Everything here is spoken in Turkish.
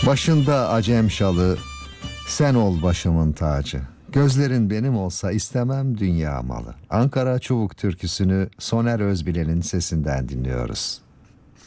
Başında acem şalı, sen ol başımın tacı. Gözlerin benim olsa istemem dünya malı. Ankara Çubuk türküsünü Soner Özbilen'in sesinden dinliyoruz.